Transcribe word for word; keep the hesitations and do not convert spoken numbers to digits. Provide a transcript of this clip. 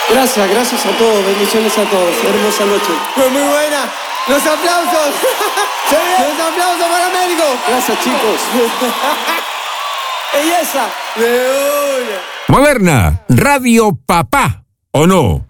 Gracias, gracias a todos, bendiciones a todos. Hermosa noche. Fue muy buena. Los aplausos. Los aplausos para Américo. Gracias, chicos. Belleza. De una. Moderna, Radio Papá, ¿o no?